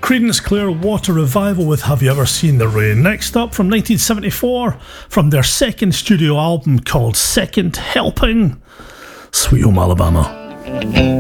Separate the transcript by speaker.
Speaker 1: Creedence Clearwater Revival with Have You Ever Seen the Rain? Next up, from 1974, from their second studio album called Second Helping, Sweet Home Alabama.